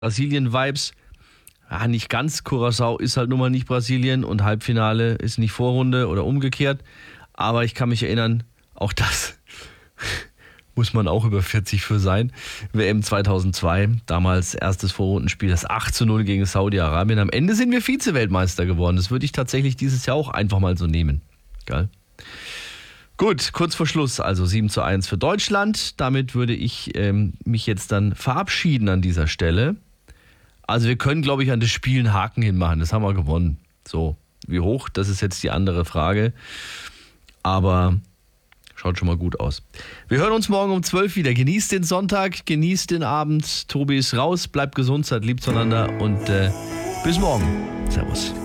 Brasilien-Vibes. Ja, nicht ganz. Curaçao ist halt nun mal nicht Brasilien und Halbfinale ist nicht Vorrunde oder umgekehrt. Aber ich kann mich erinnern, auch das muss man auch über 40 für sein. WM 2002, damals erstes Vorrundenspiel, das 8:0 gegen Saudi-Arabien. Am Ende sind wir Vize-Weltmeister geworden. Das würde ich tatsächlich dieses Jahr auch einfach mal so nehmen. Geil. Gut, kurz vor Schluss, also 7:1 für Deutschland. Damit würde ich mich jetzt dann verabschieden an dieser Stelle. Also wir können, glaube ich, an das Spiel einen Haken hinmachen. Das haben wir gewonnen. So, wie hoch, das ist jetzt die andere Frage. Aber schaut schon mal gut aus. Wir hören uns morgen um 12 wieder. Genießt den Sonntag, genießt den Abend. Tobi ist raus, bleibt gesund, seid lieb zueinander und bis morgen. Servus.